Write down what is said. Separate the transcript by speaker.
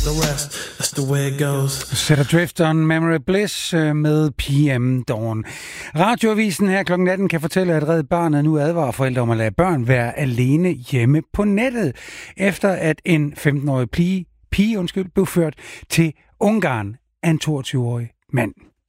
Speaker 1: The rest, that's the way it goes.
Speaker 2: Sætter Drift on Memory Bliss med PM Dawn. Radioavisen her kl. 18 kan fortælle, at Red Barnet nu advarer forældre om at lade børn være alene hjemme på nettet, efter at en 15-årig pige blev ført til Ungarn af en 22-årig mand.